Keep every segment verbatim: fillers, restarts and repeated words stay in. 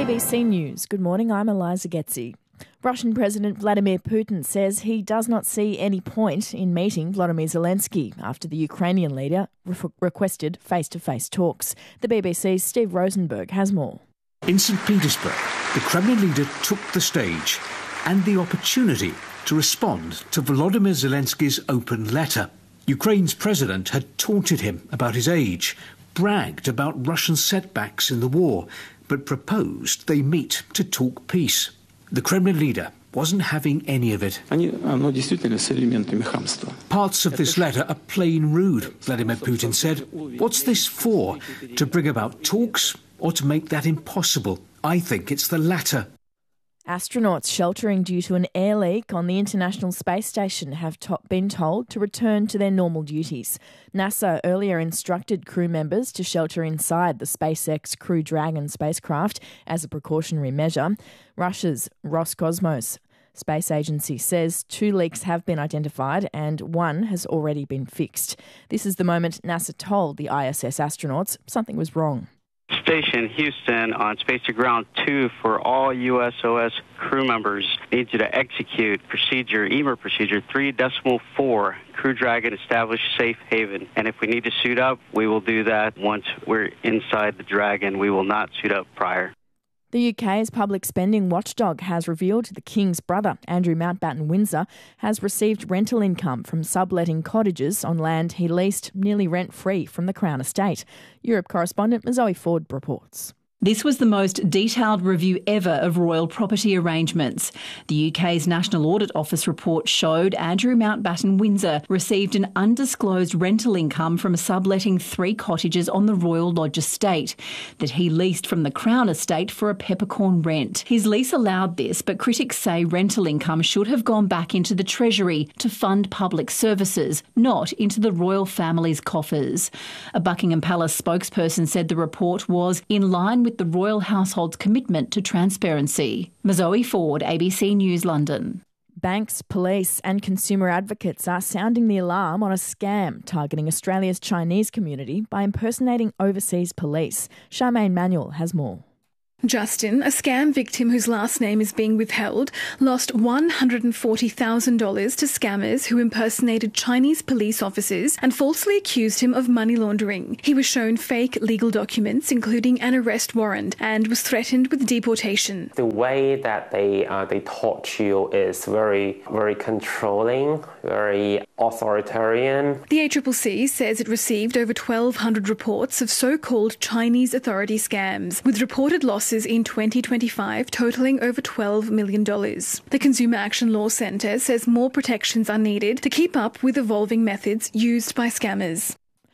B C News. Good morning, I'm Eliza Getzi. Russian President Vladimir Putin says he does not see any point in meeting Volodymyr Zelensky after the Ukrainian leader re- requested face-to-face talks. The B B C's Steve Rosenberg has more. In Saint Petersburg, the Kremlin leader took the stage and the opportunity to respond to Volodymyr Zelensky's open letter. Ukraine's president had taunted him about his age, bragged about Russian setbacks in the war, but proposed they meet to talk peace. The Kremlin leader wasn't having any of it. Parts of this letter are plain rude, Vladimir Putin said. What's this for? To bring about talks or to make that impossible? I think it's the latter. Astronauts sheltering due to an air leak on the International Space Station have to- been told to return to their normal duties. NASA earlier instructed crew members to shelter inside the SpaceX Crew Dragon spacecraft as a precautionary measure. Russia's Roscosmos space agency says two leaks have been identified and one has already been fixed. This is the moment NASA told the I S S astronauts something was wrong. Station Houston on Space to Ground two for all U S O S crew members needs you to execute procedure, E M E R procedure three decimal four, Crew Dragon established safe haven. And if we need to suit up, we will do that once we're inside the Dragon. We will not suit up prior. The U K's public spending watchdog has revealed the King's brother, Andrew Mountbatten Windsor, has received rental income from subletting cottages on land he leased nearly rent-free from the Crown Estate. Europe correspondent Zoe Ford reports. This was the most detailed review ever of royal property arrangements. The U K's National Audit Office report showed Andrew Mountbatten Windsor received an undisclosed rental income from subletting three cottages on the Royal Lodge Estate that he leased from the Crown Estate for a peppercorn rent. His lease allowed this, but critics say rental income should have gone back into the Treasury to fund public services, not into the royal family's coffers. A Buckingham Palace spokesperson said the report was in line with the royal household's commitment to transparency. Zoe Ford, A B C News, London. Banks, police and consumer advocates are sounding the alarm on a scam targeting Australia's Chinese community by impersonating overseas police. Charmaine Manuel has more. Justin, a scam victim whose last name is being withheld, lost one hundred forty thousand dollars to scammers who impersonated Chinese police officers and falsely accused him of money laundering. He was shown fake legal documents, including an arrest warrant, and was threatened with deportation. The way that they uh, they taught you is very, very controlling, very authoritarian. The A C C C says it received over twelve hundred reports of so-called Chinese authority scams, with reported losses in twenty twenty-five totalling over twelve million dollars. The Consumer Action Law Centre says more protections are needed to keep up with evolving methods used by scammers.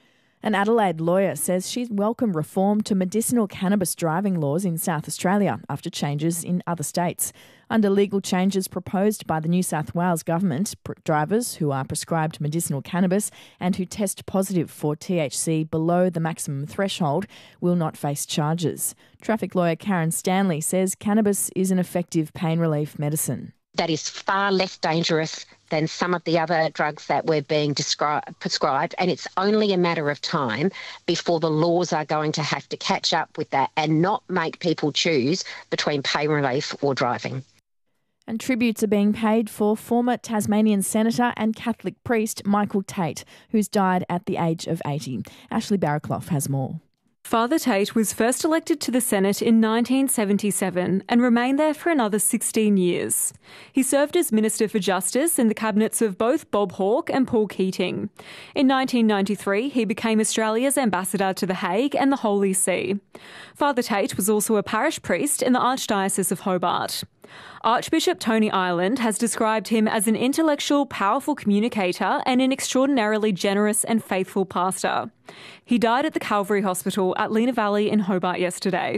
An Adelaide lawyer says she'd welcome reform to medicinal cannabis driving laws in South Australia after changes in other states. Under legal changes proposed by the New South Wales government, drivers who are prescribed medicinal cannabis and who test positive for T H C below the maximum threshold will not face charges. Traffic lawyer Karen Stanley says cannabis is an effective pain relief medicine. That is far less dangerous than some of the other drugs that we're being descri- prescribed, and it's only a matter of time before the laws are going to have to catch up with that and not make people choose between pain relief or driving. And tributes are being paid for former Tasmanian Senator and Catholic priest Michael Tate, who's died at the age of eighty. Ashley Barraclough has more. Father Tate was first elected to the Senate in nineteen seventy-seven and remained there for another sixteen years. He served as Minister for Justice in the cabinets of both Bob Hawke and Paul Keating. In nineteen ninety-three, he became Australia's ambassador to The Hague and the Holy See. Father Tate was also a parish priest in the Archdiocese of Hobart. Archbishop Tony Ireland has described him as an intellectual, powerful communicator and an extraordinarily generous and faithful pastor. He died at the Calvary Hospital at Lena Valley in Hobart yesterday.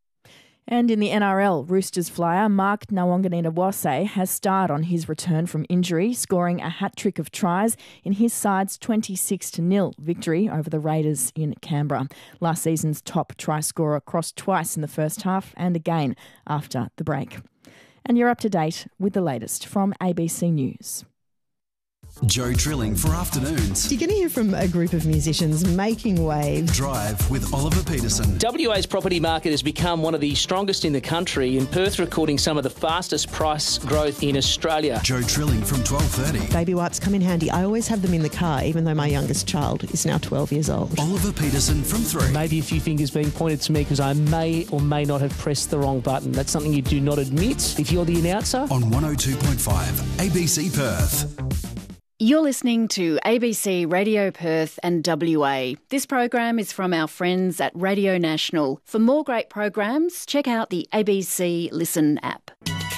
And in the N R L, Roosters flyer Mark Nawanganina-Wase has starred on his return from injury, scoring a hat-trick of tries in his side's twenty-six to nil victory over the Raiders in Canberra. Last season's top try scorer crossed twice in the first half and again after the break. And you're up to date with the latest from A B C News. Joe Trilling for afternoons. You're going to hear from a group of musicians making waves. Drive with Oliver Peterson. W A's property market has become one of the strongest in the country, and Perth recording some of the fastest price growth in Australia. Joe Trilling from twelve thirty. Baby wipes come in handy. I always have them in the car, even though my youngest child is now twelve years old. Oliver Peterson from three. Maybe a few fingers being pointed to me because I may or may not have pressed the wrong button. That's something you do not admit if you're the announcer. On one oh two point five, A B C Perth. You're listening to A B C Radio Perth and W A. This program is from our friends at Radio National. For more great programs, check out the A B C Listen app.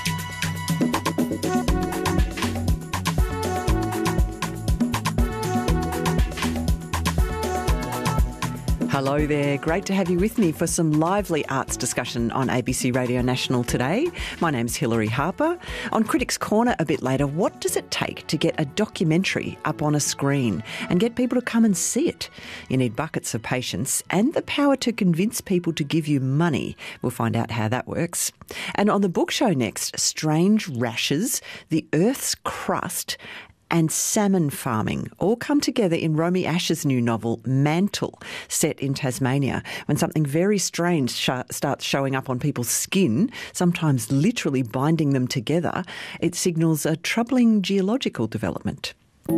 Hello there. Great to have you with me for some lively arts discussion on A B C Radio National today. My name's Hilary Harper. On Critics Corner a bit later, what does it take to get a documentary up on a screen and get people to come and see it? You need buckets of patience and the power to convince people to give you money. We'll find out how that works. And on the book show next, Strange Rashes, The Earth's Crust, and salmon farming all come together in Romy Ash's new novel, Mantle, set in Tasmania, when something very strange sh- starts showing up on people's skin, sometimes literally binding them together. It signals a troubling geological development.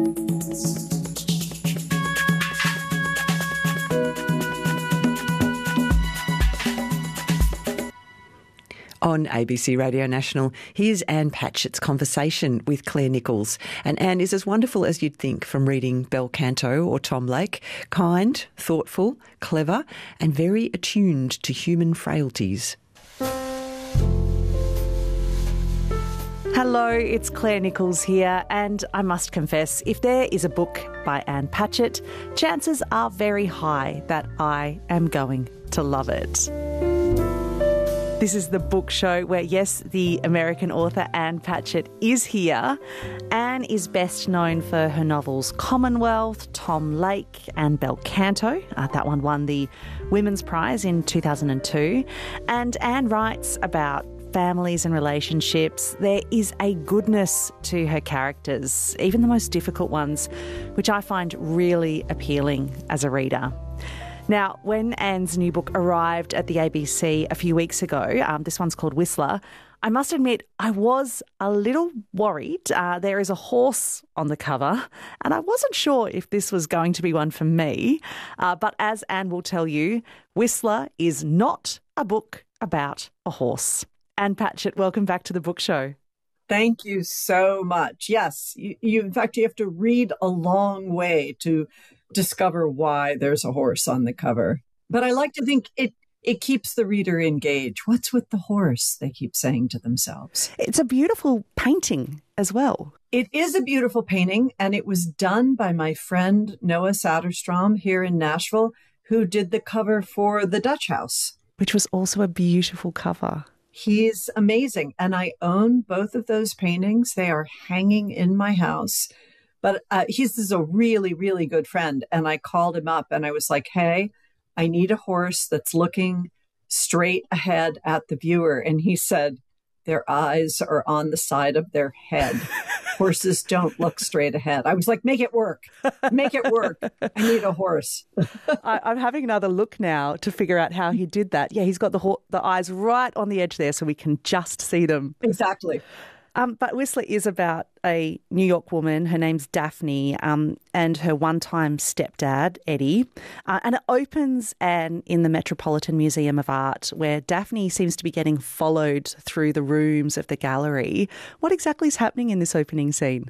On A B C Radio National, here's Anne Patchett's conversation with Claire Nichols. And Anne is as wonderful as you'd think from reading Bel Canto or Tom Lake. Kind, thoughtful, clever, and very attuned to human frailties. Hello, it's Claire Nichols here, and I must confess, if there is a book by Anne Patchett, chances are very high that I am going to love it. This is the book show where, yes, the American author Anne Patchett is here. Anne is best known for her novels Commonwealth, Tom Lake and Bel Canto. Uh, that one won the Women's Prize in two thousand two. And Anne writes about families and relationships. There is a goodness to her characters, even the most difficult ones, which I find really appealing as a reader. Now, when Anne's new book arrived at the A B C a few weeks ago, um, this one's called Whistler, I must admit I was a little worried. Uh, there is a horse on the cover, and I wasn't sure if this was going to be one for me. Uh, but as Anne will tell you, Whistler is not a book about a horse. Anne Patchett, welcome back to the book show. Thank you so much. Yes, you, you in fact, you have to read a long way to discover why there's a horse on the cover. But I like to think it it keeps the reader engaged. What's with the horse, they keep saying to themselves. It's a beautiful painting as well. It is a beautiful painting, and it was done by my friend Noah Satterstrom here in Nashville, who did the cover for The Dutch House. Which was also a beautiful cover. He's amazing, and I own both of those paintings. They are hanging in my house. But uh, he's this is a really, really good friend. And I called him up and I was like, hey, I need a horse that's looking straight ahead at the viewer. And he said, their eyes are on the side of their head. Horses don't look straight ahead. I was like, make it work. Make it work. I need a horse. I, I'm having another look now to figure out how he did that. Yeah, he's got the ho- the eyes right on the edge there so we can just see them. Exactly. Um, but Whistler is about a New York woman. Her name's Daphne, um, and her one-time stepdad, Eddie. Uh, and it opens and in the Metropolitan Museum of Art, where Daphne seems to be getting followed through the rooms of the gallery. What exactly is happening in this opening scene?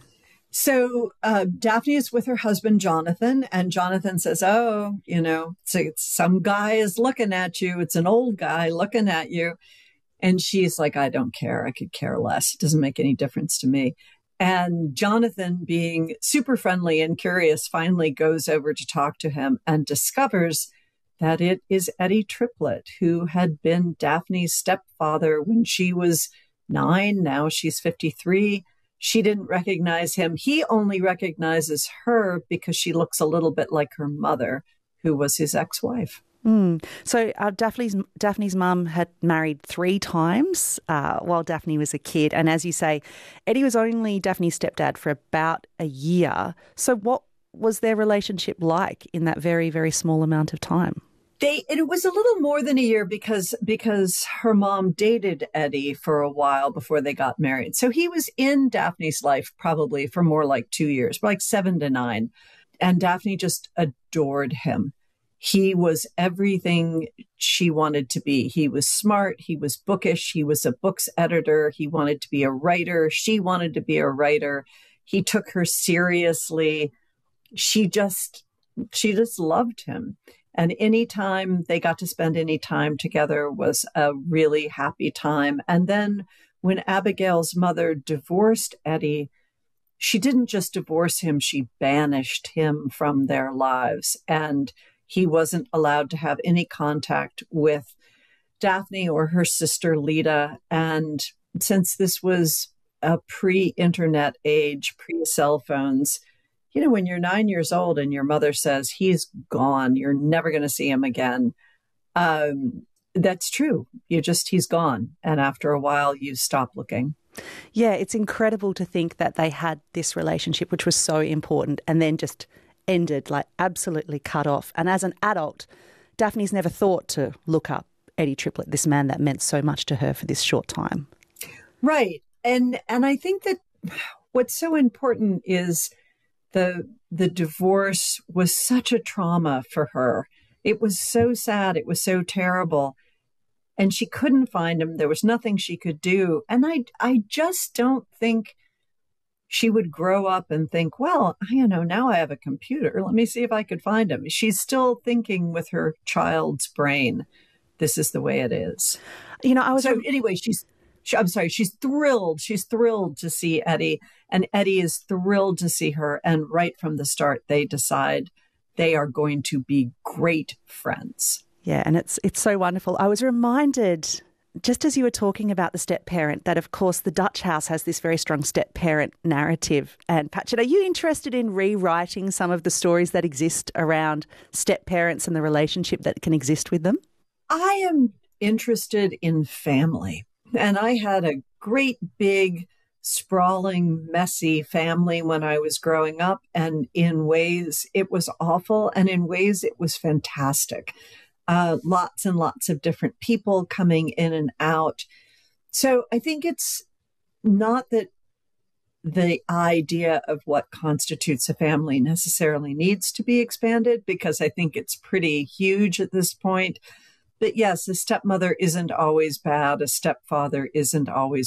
So uh, Daphne is with her husband, Jonathan, and Jonathan says, oh, you know, it's, it's some guy is looking at you. It's an old guy looking at you. And she's like, I don't care. I could care less. It doesn't make any difference to me. And Jonathan, being super friendly and curious, finally goes over to talk to him and discovers that it is Eddie Triplett, who had been Daphne's stepfather when she was nine. Now she's fifty-three. She didn't recognize him. He only recognizes her because she looks a little bit like her mother, who was his ex-wife. Mm. So uh, Daphne's Daphne's mum had married three times uh, while Daphne was a kid. And as you say, Eddie was only Daphne's stepdad for about a year. So what was their relationship like in that very, very small amount of time? They, it was a little more than a year because because her mom dated Eddie for a while before they got married. So he was in Daphne's life probably for more like two years, like seven to nine. And Daphne just adored him. He was everything she wanted to be. He was smart. He was bookish. He was a books editor. He wanted to be a writer. She wanted to be a writer. He took her seriously. She just, she just loved him. And any time they got to spend any time together was a really happy time. And then when Abigail's mother divorced Eddie, she didn't just divorce him, she banished him from their lives. And he wasn't allowed to have any contact with Daphne or her sister Lita. And since this was a pre-internet age, pre-cell phones, you know, when you're nine years old and your mother says, he's gone, you're never going to see him again. Um, that's true. You just, he's gone. And after a while, you stop looking. Yeah, it's incredible to think that they had this relationship, which was so important, and then just ended, like absolutely cut off. And as an adult, Daphne's never thought to look up Eddie Triplett, this man that meant so much to her for this short time. Right. And and I think that what's so important is the the divorce was such a trauma for her. It was so sad. It was so terrible. And she couldn't find him. There was nothing she could do. And I I just don't think she would grow up and think, well, you know, now I have a computer. Let me see if I could find him. She's still thinking with her child's brain, this is the way it is. You know, I was... So anyway, she's, she, I'm sorry, she's thrilled. She's thrilled to see Eddie. And Eddie is thrilled to see her. And right from the start, they decide they are going to be great friends. Yeah, and it's it's so wonderful. I was reminded, just as you were talking about the step-parent, that, of course, the Dutch house has this very strong step-parent narrative. And, Patchett, are you interested in rewriting some of the stories that exist around step-parents and the relationship that can exist with them? I am interested in family. And I had a great, big, sprawling, messy family when I was growing up. And in ways it was awful, and in ways it was fantastic. Uh, lots and lots of different people coming in and out. So I think it's not that the idea of what constitutes a family necessarily needs to be expanded, because I think it's pretty huge at this point. But yes, a stepmother isn't always bad. A stepfather isn't always